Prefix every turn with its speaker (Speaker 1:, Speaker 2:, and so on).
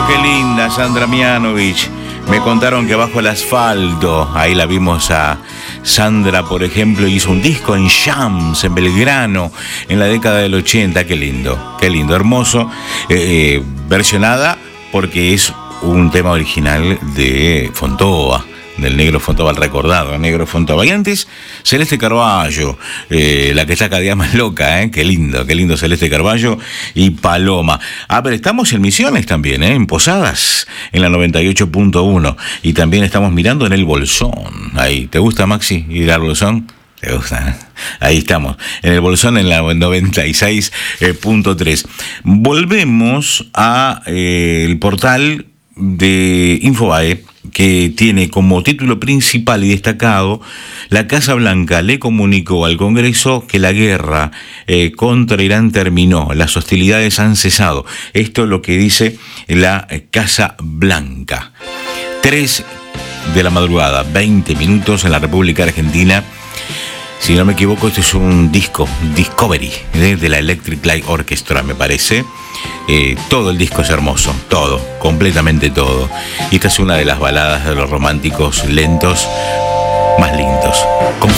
Speaker 1: Bueno, qué linda Sandra Mianovich. Me contaron que bajo el asfalto, ahí la vimos a Sandra, por ejemplo, hizo un disco en Shams, en Belgrano, en la década del 80. Qué lindo, hermoso. Versionada porque es un tema original de Fontova, del Negro Fontova, el recordado Negro Fontova. Y antes, Celeste Carballo, la que está cada día más loca, qué lindo Celeste Carballo y Paloma. Pero estamos en Misiones también, en Posadas, en la 98.1. Y también estamos mirando en el Bolsón. Ahí, ¿te gusta, Maxi, ir al Bolsón? ¿Te gusta? Ahí estamos, en el Bolsón, en la 96.3. Volvemos a el portal de Infobae, que tiene como título principal y destacado: la Casa Blanca le comunicó al Congreso que la guerra contra Irán terminó, las hostilidades han cesado. Esto es lo que dice la Casa Blanca. 3 de la madrugada, 20 minutos en la República Argentina. Si no me equivoco, este es un disco, Discovery, de la Electric Light Orchestra, me parece. Todo el disco es hermoso, todo, completamente todo. Y esta es una de las baladas de los románticos lentos más lindos.